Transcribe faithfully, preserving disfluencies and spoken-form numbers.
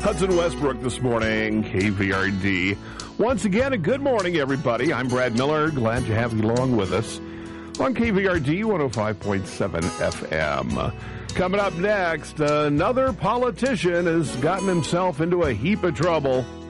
Hudson Westbrook this morning, K V R D. Once again, a good morning, everybody. I'm Brad Miller. Glad to have you along with us on K V R D one oh five point seven F M. Coming up next, another politician has gotten himself into a heap of trouble.